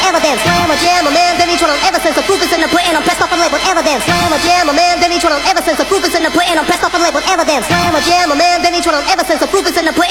evidence. Slam or jam a man, then each one on ever since the proof is in the pudding. I'm pressed off a label evidence. Slam or jam a man, then each one on ever since the proof is in the pudding. I'm pressed off a label evidence. Slam or jam a man, then each one on ever since the proof is in the pudding.